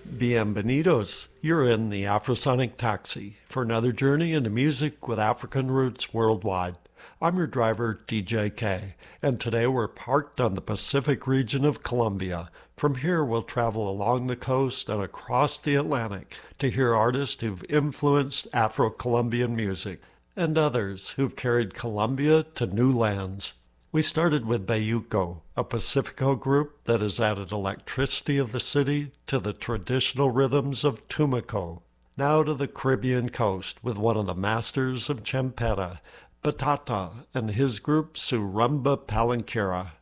Bienvenidos. You're in the Afrosonic Taxi for another journey into music with African roots worldwide. I'm your driver, DJ K, and today we're parked on the Pacific region of Colombia. From here, we'll travel along the coast and across the Atlantic to hear artists who've influenced Afro-Colombian music and others who've carried Colombia to new lands. We started with Bayuco, a Pacifico group that has added electricity of the city to the traditional rhythms of Tumaco. Now to the Caribbean coast with one of the masters of champeta, Batata, and his group Surumba Palanquera.